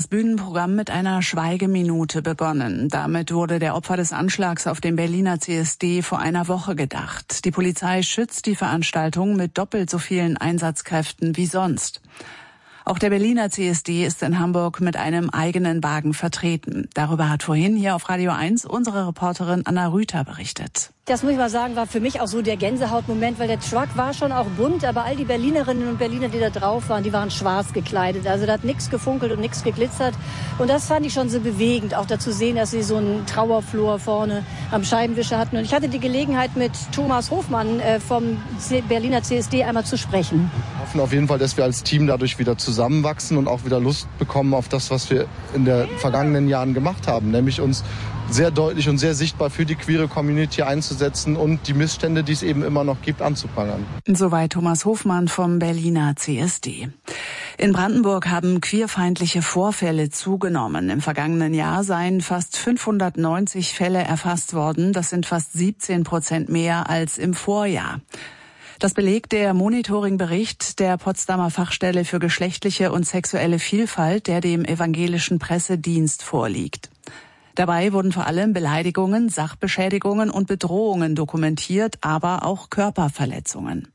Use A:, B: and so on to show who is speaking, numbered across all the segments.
A: das Bühnenprogramm mit einer Schweigeminute begonnen. Damit wurde der Opfer des Anschlags auf dem Berliner CSD vor einer Woche gedacht. Die Polizei schützt die Veranstaltung mit doppelt so vielen Einsatzkräften wie sonst. Auch der Berliner CSD ist in Hamburg mit einem eigenen Wagen vertreten. Darüber hat vorhin hier auf Radio 1 unsere Reporterin Anna Rüther berichtet.
B: Das muss ich mal sagen, war für mich auch so der Gänsehautmoment, weil der Truck war schon auch bunt, aber all die Berlinerinnen und Berliner, die da drauf waren, die waren schwarz gekleidet. Also da hat nichts gefunkelt und nichts geglitzert. Und das fand ich schon so bewegend, auch dazu sehen, dass sie so einen Trauerflor vorne am Scheibenwischer hatten. Und ich hatte die Gelegenheit, mit Thomas Hofmann vom Berliner CSD einmal zu sprechen.
C: Wir hoffen auf jeden Fall, dass wir als Team dadurch wieder zusammenwachsen und auch wieder Lust bekommen auf das, was wir in den vergangenen Jahren gemacht haben, nämlich uns sehr deutlich und sehr sichtbar für die queere Community einzusetzen und die Missstände, die es eben immer noch gibt, anzuprangern.
A: Soweit Thomas Hofmann vom Berliner CSD. In Brandenburg haben queerfeindliche Vorfälle zugenommen. Im vergangenen Jahr seien fast 590 Fälle erfasst worden. Das sind fast 17% mehr als im Vorjahr. Das belegt der Monitoringbericht der Potsdamer Fachstelle für geschlechtliche und sexuelle Vielfalt, der dem evangelischen Pressedienst vorliegt. Dabei wurden vor allem Beleidigungen, Sachbeschädigungen und Bedrohungen dokumentiert, aber auch Körperverletzungen.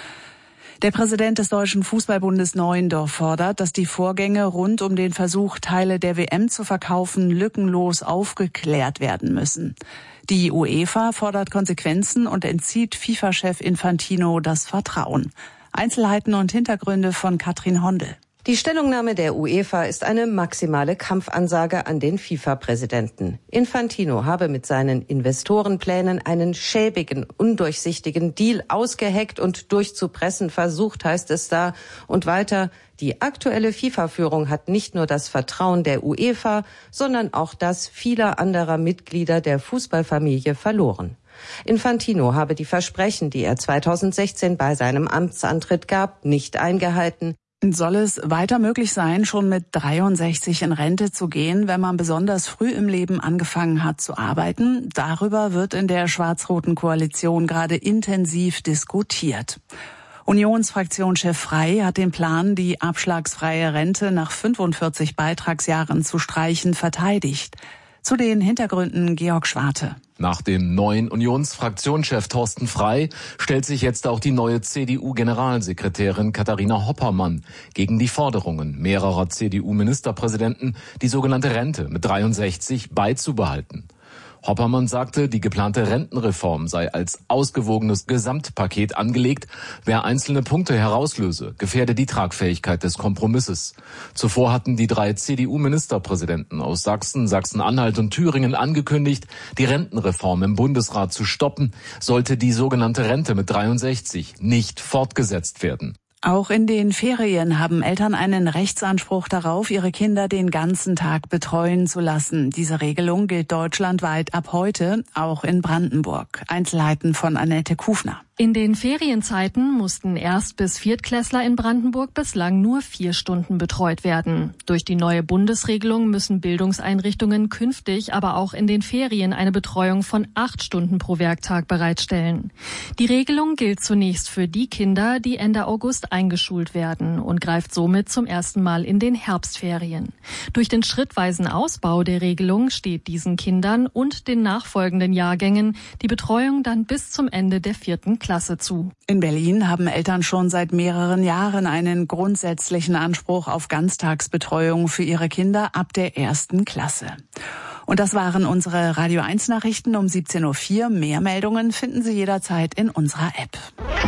A: Der Präsident des Deutschen Fußballbundes Neuendorf fordert, dass die Vorgänge rund um den Versuch, Teile der WM zu verkaufen, lückenlos aufgeklärt werden müssen. Die UEFA fordert Konsequenzen und entzieht FIFA-Chef Infantino das Vertrauen. Einzelheiten und Hintergründe von Katrin Hondel.
D: Die Stellungnahme der UEFA ist eine maximale Kampfansage an den FIFA-Präsidenten. Infantino habe mit seinen Investorenplänen einen schäbigen, undurchsichtigen Deal ausgeheckt und durchzupressen versucht, heißt es da. Und weiter, die aktuelle FIFA-Führung hat nicht nur das Vertrauen der UEFA, sondern auch das vieler anderer Mitglieder der Fußballfamilie verloren. Infantino habe die Versprechen, die er 2016 bei seinem Amtsantritt gab, nicht eingehalten.
A: Soll es weiter möglich sein, schon mit 63 in Rente zu gehen, wenn man besonders früh im Leben angefangen hat zu arbeiten? Darüber wird in der schwarz-roten Koalition gerade intensiv diskutiert. Unionsfraktionschef Frey hat den Plan, die abschlagsfreie Rente nach 45 Beitragsjahren zu streichen, verteidigt. Zu den Hintergründen Georg Schwarte.
E: Nach dem neuen Unionsfraktionschef Thorsten Frey stellt sich jetzt auch die neue CDU-Generalsekretärin Katharina Hoppermann gegen die Forderungen mehrerer CDU-Ministerpräsidenten, die sogenannte Rente mit 63 beizubehalten. Hoppermann sagte, die geplante Rentenreform sei als ausgewogenes Gesamtpaket angelegt. Wer einzelne Punkte herauslöse, gefährde die Tragfähigkeit des Kompromisses. Zuvor hatten die 3 CDU-Ministerpräsidenten aus Sachsen, Sachsen-Anhalt und Thüringen angekündigt, die Rentenreform im Bundesrat zu stoppen, sollte die sogenannte Rente mit 63 nicht fortgesetzt werden.
A: Auch in den Ferien haben Eltern einen Rechtsanspruch darauf, ihre Kinder den ganzen Tag betreuen zu lassen. Diese Regelung gilt deutschlandweit ab heute, auch in Brandenburg. Einzelheiten von Annette Kufner.
F: In den Ferienzeiten mussten Erst- bis Viertklässler in Brandenburg bislang nur 4 Stunden betreut werden. Durch die neue Bundesregelung müssen Bildungseinrichtungen künftig aber auch in den Ferien eine Betreuung von 8 Stunden pro Werktag bereitstellen. Die Regelung gilt zunächst für die Kinder, die Ende August eingeschult werden und greift somit zum ersten Mal in den Herbstferien. Durch den schrittweisen Ausbau der Regelung steht diesen Kindern und den nachfolgenden Jahrgängen die Betreuung dann bis zum Ende der 4. Klasse zu.
A: In Berlin haben Eltern schon seit mehreren Jahren einen grundsätzlichen Anspruch auf Ganztagsbetreuung für ihre Kinder ab der 1. Klasse. Und das waren unsere Radio 1 Nachrichten um 17.04 Uhr. Mehr Meldungen finden Sie jederzeit in unserer App.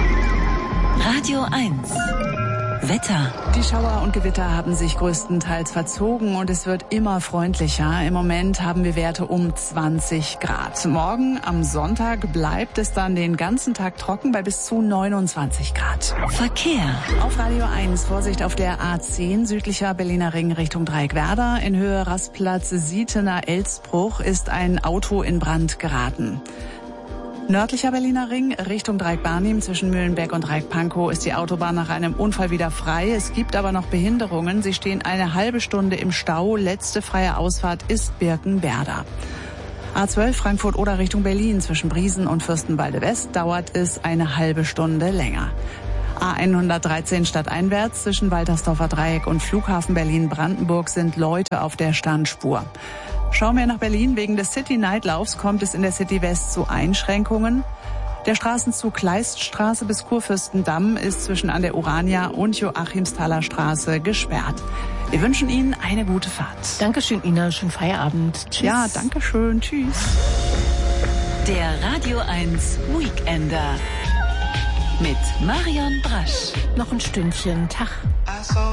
G: Radio 1. Wetter.
A: Die Schauer und Gewitter haben sich größtenteils verzogen und es wird immer freundlicher. Im Moment haben wir Werte um 20 Grad. Morgen am Sonntag bleibt es dann den ganzen Tag trocken bei bis zu 29 Grad.
G: Verkehr.
A: Auf Radio 1 Vorsicht auf der A10 südlicher Berliner Ring Richtung Dreieckwerder. In Höhe Rastplatz Sietener-Elsbruch ist ein Auto in Brand geraten. Nördlicher Berliner Ring Richtung Dreieck-Barnim zwischen Mühlenberg und Dreieck-Pankow ist die Autobahn nach einem Unfall wieder frei. Es gibt aber noch Behinderungen. Sie stehen eine halbe Stunde im Stau. Letzte freie Ausfahrt ist Birkenwerder. A12 Frankfurt oder Richtung Berlin zwischen Briesen und Fürstenwalde West dauert es eine halbe Stunde länger. A113 stadteinwärts zwischen Waltersdorfer Dreieck und Flughafen Berlin-Brandenburg sind Leute auf der Standspur. Schauen wir nach Berlin. Wegen des City-Nightlaufs kommt es in der City West zu Einschränkungen. Der Straßenzug Kleiststraße bis Kurfürstendamm ist zwischen an der Urania und Joachimsthaler Straße gesperrt. Wir wünschen Ihnen eine gute Fahrt.
H: Dankeschön, Ina. Schönen Feierabend. Tschüss.
A: Ja, danke schön. Tschüss.
G: Der Radio 1 Weekender mit Marion Brasch.
H: Noch ein Stündchen. Tag.